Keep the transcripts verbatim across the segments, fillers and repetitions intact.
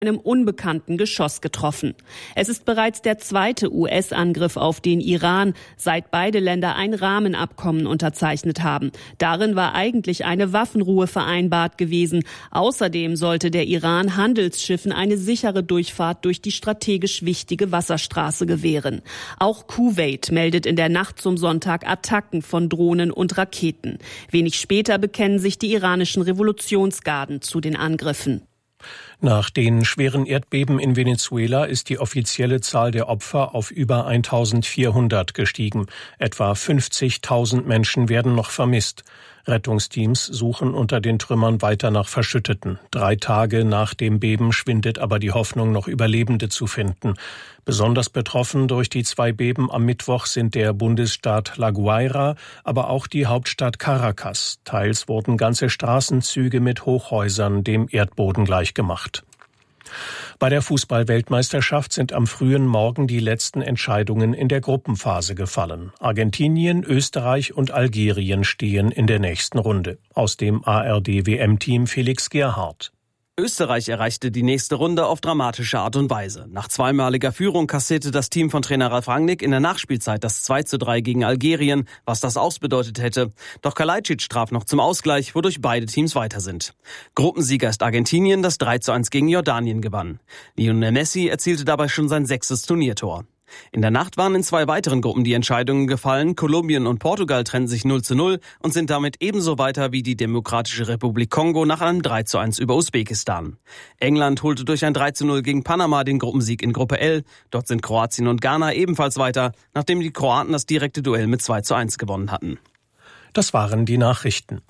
einem unbekannten Geschoss getroffen. Es ist bereits der zweite U S-Angriff auf den Iran, seit beide Länder ein Rahmenabkommen unterzeichnet haben. Darin war eigentlich eine Waffenruhe vereinbart gewesen. Außerdem sollte der Iran Handelsschiffen eine sichere Durchfahrt durch die strategisch wichtige Wasserstraße gewähren. Auch Kuwait meldet in der Nacht zum Sonntag Attacken von Drohnen und Raketen. Wenig später bekennen sich die iranischen Revolutionsgarden zu den Angriffen. Nach den schweren Erdbeben in Venezuela ist die offizielle Zahl der Opfer auf über eintausendvierhundert gestiegen. Etwa fünfzigtausend Menschen werden noch vermisst. Rettungsteams suchen unter den Trümmern weiter nach Verschütteten. Drei Tage nach dem Beben schwindet aber die Hoffnung, noch Überlebende zu finden. Besonders betroffen durch die zwei Beben am Mittwoch sind der Bundesstaat La Guaira, aber auch die Hauptstadt Caracas. Teils wurden ganze Straßenzüge mit Hochhäusern dem Erdboden gleichgemacht. Bei der Fußball-Weltmeisterschaft sind am frühen Morgen die letzten Entscheidungen in der Gruppenphase gefallen. Argentinien, Österreich und Algerien stehen in der nächsten Runde. Aus dem A R D-W M-Team Felix Gerhardt. Österreich erreichte die nächste Runde auf dramatische Art und Weise. Nach zweimaliger Führung kassierte das Team von Trainer Ralf Rangnick in der Nachspielzeit das zwei zu drei gegen Algerien, was das ausbedeutet hätte. Doch Kalajdzic traf noch zum Ausgleich, wodurch beide Teams weiter sind. Gruppensieger ist Argentinien, das drei zu eins gegen Jordanien gewann. Lionel Messi erzielte dabei schon sein sechstes Turniertor. In der Nacht waren in zwei weiteren Gruppen die Entscheidungen gefallen. Kolumbien und Portugal trennten sich null zu null und sind damit ebenso weiter wie die Demokratische Republik Kongo nach einem drei zu eins über Usbekistan. England holte durch ein drei zu null gegen Panama den Gruppensieg in Gruppe L. Dort sind Kroatien und Ghana ebenfalls weiter, nachdem die Kroaten das direkte Duell mit zwei zu eins gewonnen hatten. Das waren die Nachrichten.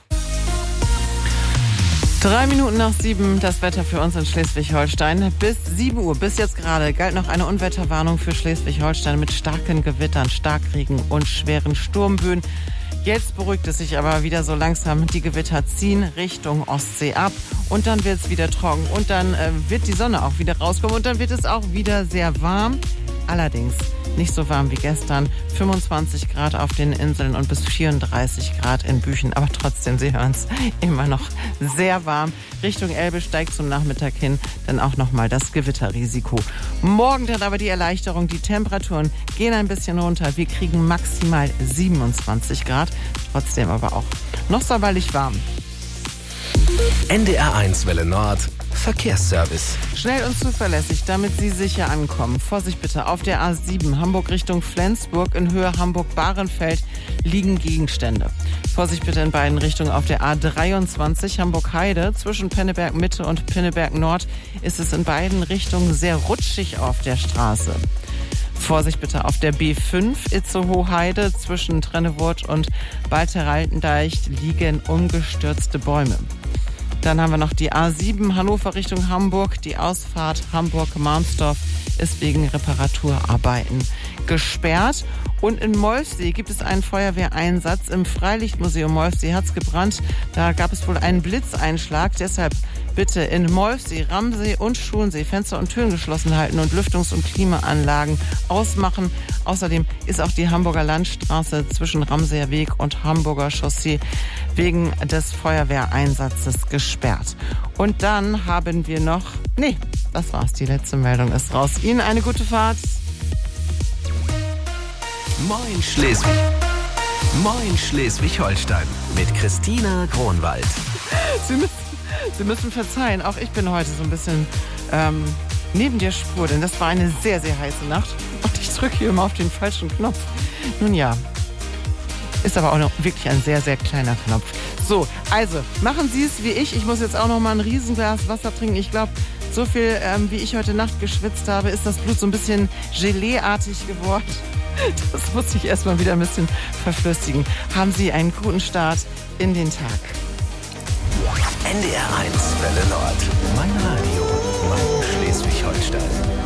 Drei Minuten nach sieben, das Wetter für uns in Schleswig-Holstein. Bis sieben Uhr, bis jetzt gerade, galt noch eine Unwetterwarnung für Schleswig-Holstein mit starken Gewittern, Starkregen und schweren Sturmböen. Jetzt beruhigt es sich aber wieder so langsam. Die Gewitter ziehen Richtung Ostsee ab und dann wird es wieder trocken und dann äh, wird die Sonne auch wieder rauskommen und dann wird es auch wieder sehr warm. Allerdings nicht so warm wie gestern, fünfundzwanzig Grad auf den Inseln und bis vierunddreißig Grad in Büchen. Aber trotzdem, Sie hören es, immer noch sehr warm. Richtung Elbe steigt zum Nachmittag hin dann auch nochmal das Gewitterrisiko. Morgen dann aber die Erleichterung. Die Temperaturen gehen ein bisschen runter. Wir kriegen maximal siebenundzwanzig Grad. Trotzdem aber auch noch sommerlich warm. N D R eins Welle Nord. Verkehrsservice. Schnell und zuverlässig, damit Sie sicher ankommen. Vorsicht bitte, auf der A sieben Hamburg Richtung Flensburg in Höhe Hamburg-Bahrenfeld liegen Gegenstände. Vorsicht bitte in beiden Richtungen auf der A dreiundzwanzig Hamburg-Heide. Zwischen Penneberg Mitte und Penneberg Nord ist es in beiden Richtungen sehr rutschig auf der Straße. Vorsicht bitte auf der B fünf Itzehoe-Heide. Zwischen Trennewurth und Balteraltendeich liegen umgestürzte Bäume. Dann haben wir noch die A sieben Hannover Richtung Hamburg. Die Ausfahrt Hamburg-Marmsdorf ist wegen Reparaturarbeiten gesperrt. Und in Molfsee gibt es einen Feuerwehreinsatz. Im Freilichtmuseum Molfsee hat es gebrannt. Da gab es wohl einen Blitzeinschlag. Deshalb bitte in Molfsee, Ramsee und Schulensee Fenster und Türen geschlossen halten und Lüftungs- und Klimaanlagen ausmachen. Außerdem ist auch die Hamburger Landstraße zwischen Ramseer Weg und Hamburger Chaussee wegen des Feuerwehreinsatzes gesperrt. Und dann haben wir noch... Nee, das war's. Die letzte Meldung ist raus. Ihnen eine gute Fahrt. Moin Schleswig. Moin Schleswig-Holstein. Mit Christina Kronwald. Sie müssen, Sie müssen verzeihen, auch ich bin heute so ein bisschen ähm, neben der Spur, denn das war eine sehr, sehr heiße Nacht und ich drücke hier immer auf den falschen Knopf. Nun ja, ist aber auch noch wirklich ein sehr, sehr kleiner Knopf. So, also, machen Sie es wie ich. Ich muss jetzt auch noch mal ein Riesenglas Wasser trinken. Ich glaube, so viel, ähm, wie ich heute Nacht geschwitzt habe, ist das Blut so ein bisschen Gelee-artig geworden. Das muss ich erstmal wieder ein bisschen verflüssigen. Haben Sie einen guten Start in den Tag. N D R eins Welle Nord. Mein Radio. Mein Schleswig-Holstein.